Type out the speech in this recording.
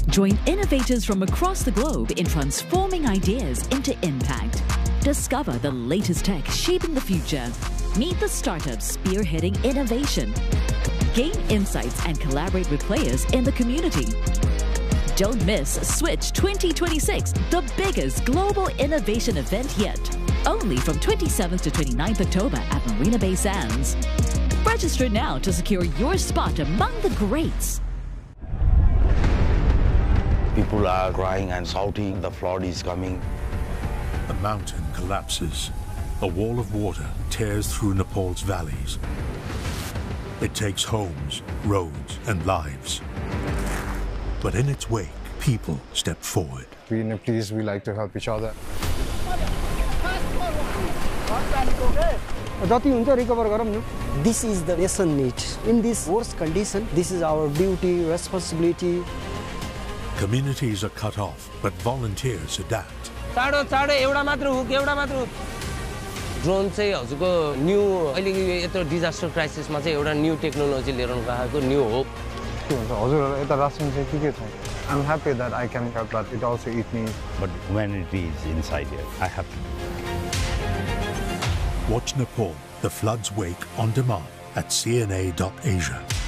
Join innovators from across the globe in transforming ideas into impact. Discover the latest tech shaping the future. Meet the startups spearheading innovation. Gain insights and collaborate with players in the community. Don't miss Switch 2026, the biggest global innovation event yet. Only from 27th to 29th October at Marina Bay Sands. Register now to secure your spot among the greats. People are crying and shouting, the flood is coming. A mountain collapses. A wall of water tears through Nepal's valleys. It takes homes, roads, and lives. But in its wake, people step forward. We Nepalese, we like to help each other. This is the lesson need. In this worst condition, this is our duty, responsibility. Communities are cut off, but volunteers adapt. Drone चाहिँ हजुरको new अहिले यत्रो disaster क्राइसिसमा चाहिँ एउटा new technology लिएर गएको new hope हजुर यता रासन चाहिँ के छ I'm happy that I can help, but it also eats me. But humanity is inside here. I have to. Watch Nepal, the flood's wake on demand at cna.asia.